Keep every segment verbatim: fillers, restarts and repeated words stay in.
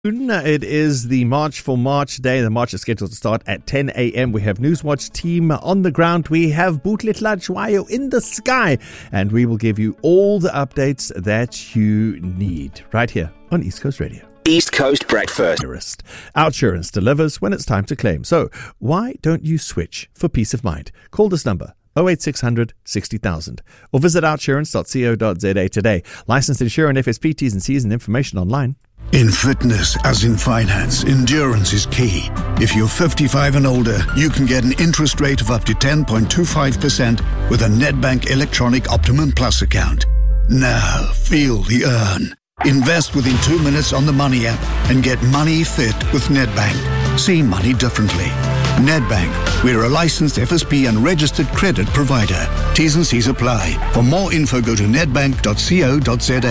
It is the March for March day. The march is scheduled to start at ten a.m. We have Newswatch team on the ground. We have Bootletla Chwayo in the sky. And we will give you all the updates that you need right here on East Coast Radio. East Coast Breakfast. Outsurance delivers when it's time to claim. So why don't you switch for peace of mind? Call this number oh eight six hundred sixty thousand or visit outsurance dot co dot za today. Licensed insurer and F S P T's and C's and information online. In fitness, as in finance, endurance is key. If you're fifty-five and older, you can get an interest rate of up to ten point two five percent with a Nedbank Electronic Optimum Plus account. Now, feel the earn. Invest within two minutes on the Money app and get money fit with Nedbank. See money differently. Nedbank, we're a licensed F S P and registered credit provider. T's and C's apply. For more info, go to nedbank dot co dot za.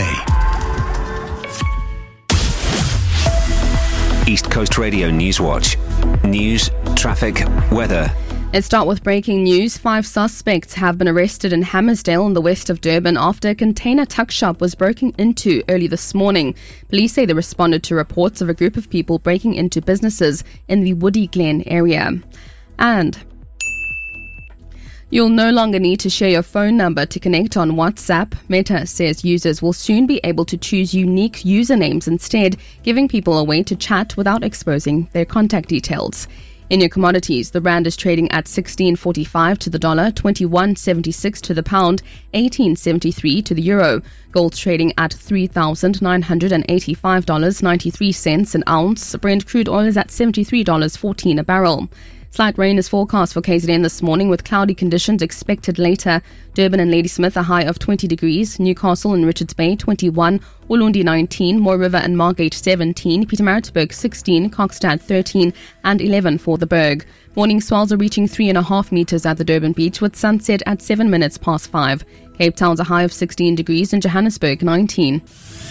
East Coast Radio Newswatch. News, traffic, weather. Let's start with breaking news. Five suspects have been arrested in Hammersdale in the west of Durban after a container tuck shop was broken into early this morning. Police say they responded to reports of a group of people breaking into businesses in the Woody Glen area. And you'll no longer need to share your phone number to connect on WhatsApp. Meta says users will soon be able to choose unique usernames instead, giving people a way to chat without exposing their contact details. In your commodities, the rand is trading at sixteen forty-five to the dollar, twenty-one seventy-six to the pound, eighteen seventy-three to the euro. Gold's trading at three thousand nine hundred eighty-five dollars and ninety-three cents an ounce. Brent crude oil is at seventy-three dollars and fourteen cents a barrel. Slight rain is forecast for K Z N this morning with cloudy conditions expected later. Durban and Ladysmith a high of twenty degrees, Newcastle and Richards Bay twenty-one, Ulundi nineteen, Moore River and Margate seventeen, Pietermaritzburg sixteen, Kokstad thirteen and eleven for the Berg. Morning swells are reaching three and a half metres at the Durban beach with sunset at seven minutes past five. Cape Town's a high of sixteen degrees and Johannesburg nineteen.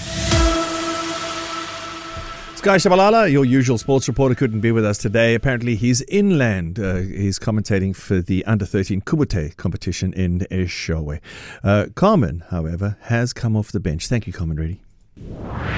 Sky Shabalala, your usual sports reporter, couldn't be with us today. Apparently he's inland. Uh, he's commentating for the under thirteen Kubute competition in Eshowe. Uh, Carmen, however, has come off the bench. Thank you, Carmen Reddy.